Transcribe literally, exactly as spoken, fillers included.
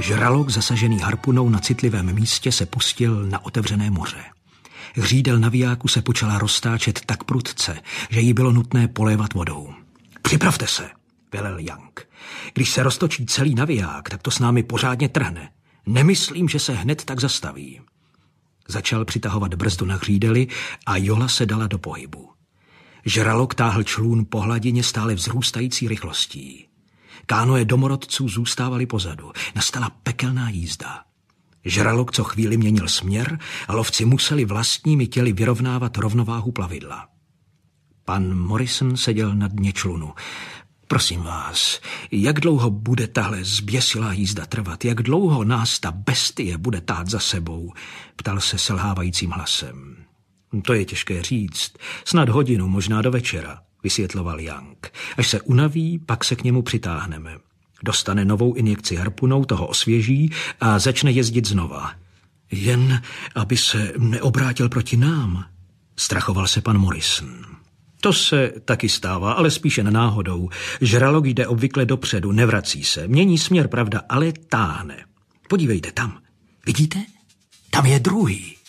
Žralok zasažený harpunou na citlivém místě se pustil na otevřené moře. Hřídel navijáku se počala roztáčet tak prudce, že jí bylo nutné polévat vodou. Připravte se, velel Young. Když se roztočí celý naviják, tak to s námi pořádně trhne. Nemyslím, že se hned tak zastaví. Začal přitahovat brzdu na hřídeli a jola se dala do pohybu. Žralok táhl člún po hladině stále vzrůstající rychlostí. Kánoe domorodců zůstávaly pozadu. Nastala pekelná jízda. Žralok co chvíli měnil směr a lovci museli vlastními těly vyrovnávat rovnováhu plavidla. Pan Morrison seděl na dně člunu. Prosím vás, jak dlouho bude tahle zběsilá jízda trvat? Jak dlouho nás ta bestie bude tát za sebou? Ptal se selhávajícím hlasem. To je těžké říct. Snad hodinu, možná do večera, vysvětloval Young. Až se unaví, pak se k němu přitáhneme. Dostane novou injekci harpunou, toho osvěží a začne jezdit znova. Jen aby se neobrátil proti nám, strachoval se pan Morrison. To se taky stává, ale spíše na náhodou. Žralok jde obvykle dopředu, nevrací se. Mění směr, pravda, ale táhne. Podívejte tam. Vidíte? Tam je druhý.